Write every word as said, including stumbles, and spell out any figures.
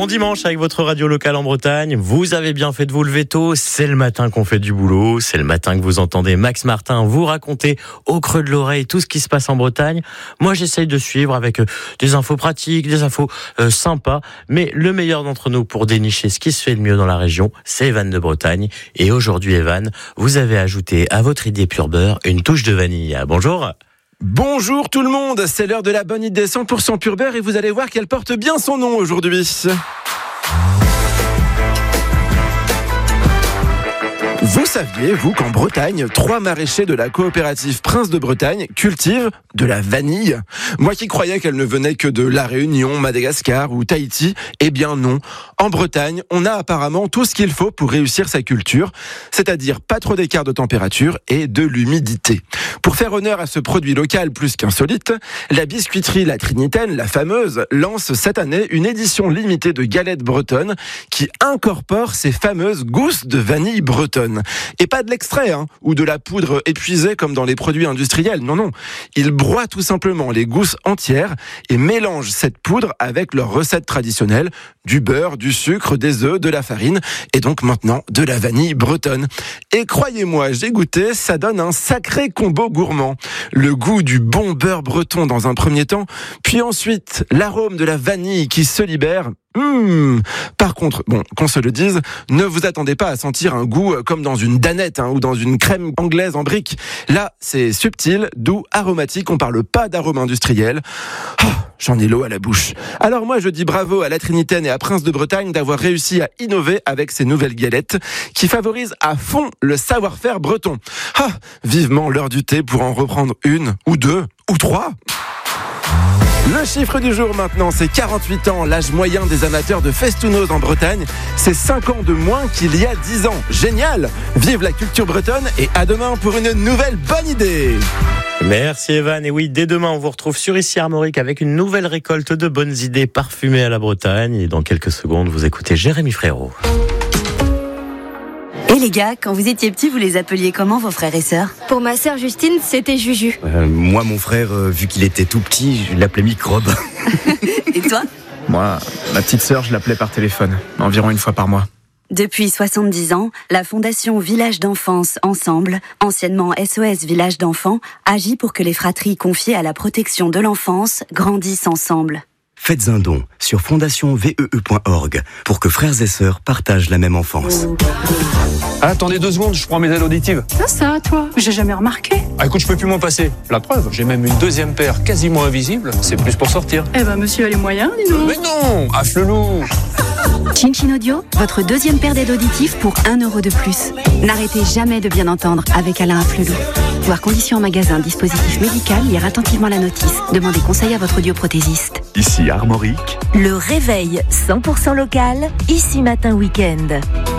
Bon dimanche avec votre radio locale en Bretagne. Vous avez bien fait de vous lever tôt. C'est le matin qu'on fait du boulot. C'est le matin que vous entendez Max Martin vous raconter au creux de l'oreille tout ce qui se passe en Bretagne. Moi, j'essaye de suivre avec des infos pratiques, des infos euh, sympas. Mais le meilleur d'entre nous pour dénicher ce qui se fait de mieux dans la région, c'est Evan de Bretagne. Et aujourd'hui, Evan, vous avez ajouté à votre idée pur beurre une touche de vanille. Bonjour. Bonjour tout le monde, c'est l'heure de la bonne idée cent pour cent pur beurre et vous allez voir qu'elle porte bien son nom aujourd'hui. Vous saviez, vous, qu'en Bretagne, trois maraîchers de la coopérative Prince de Bretagne cultivent de la vanille? Moi qui croyais qu'elle ne venait que de La Réunion, Madagascar ou Tahiti, eh bien non. En Bretagne, on a apparemment tout ce qu'il faut pour réussir sa culture, c'est-à-dire pas trop d'écart de température et de l'humidité. Pour faire honneur à ce produit local plus qu'insolite, la biscuiterie La Trinitaine, la fameuse, lance cette année une édition limitée de galettes bretonnes qui incorpore ces fameuses gousses de vanille bretonne. Et pas de l'extrait, hein, ou de la poudre épuisée comme dans les produits industriels. Non, non. Ils broient tout simplement les gousses entières et mélangent cette poudre avec leur recette traditionnelle, du beurre, du sucre, des œufs, de la farine et donc maintenant de la vanille bretonne. Et croyez-moi, j'ai goûté, ça donne un sacré combo gourmand. Le goût du bon beurre breton dans un premier temps, puis ensuite l'arôme de la vanille qui se libère. Mmh. Par contre, bon, qu'on se le dise, ne vous attendez pas à sentir un goût comme dans une danette hein, ou dans une crème anglaise en brique. Là, c'est subtil, doux, aromatique, on parle pas d'arôme industriel. Oh, j'en ai l'eau à la bouche. Alors moi, je dis bravo à La Trinitaine et à Prince de Bretagne d'avoir réussi à innover avec ces nouvelles galettes qui favorisent à fond le savoir-faire breton. Ah, vivement l'heure du thé pour en reprendre une, ou deux, ou trois. Le chiffre du jour maintenant, c'est quarante-huit ans, l'âge moyen des amateurs de festounos en Bretagne. C'est cinq ans de moins qu'il y a dix ans. Génial! Vive la culture bretonne et à demain pour une nouvelle bonne idée! Merci Evan. Et oui, dès demain, on vous retrouve sur Ici Armorique avec une nouvelle récolte de bonnes idées parfumées à la Bretagne. Et dans quelques secondes, vous écoutez Jérémy Frérot. Et les gars, quand vous étiez petits, vous les appeliez comment vos frères et sœurs? Pour ma sœur Justine, c'était Juju. Euh, moi, mon frère, euh, vu qu'il était tout petit, je l'appelais Microbe. Et toi? Moi, ma petite sœur, je l'appelais par téléphone, environ une fois par mois. Depuis soixante-dix ans, la Fondation Village d'Enfance Ensemble, anciennement S O S Village d'Enfants, agit pour que les fratries confiées à la protection de l'enfance grandissent ensemble. Faites un don sur fondation v e e point org pour que frères et sœurs partagent la même enfance. Ah, attendez deux secondes, je prends mes aides auditives. Ah ça, toi, j'ai jamais remarqué. Ah écoute, je peux plus m'en passer. La preuve, j'ai même une deuxième paire quasiment invisible. C'est plus pour sortir. Eh ben, monsieur a les moyens, dis donc. Mais non, affle-loup. Chin Chin Audio, votre deuxième paire d'aides auditives pour un euro de plus. N'arrêtez jamais de bien entendre avec Alain Afflelou. Voir conditions en magasin, dispositif médical, lire attentivement la notice. Demandez conseil à votre audioprothésiste. Ici Armorique. Le réveil cent pour cent local, Ici Matin Week-end.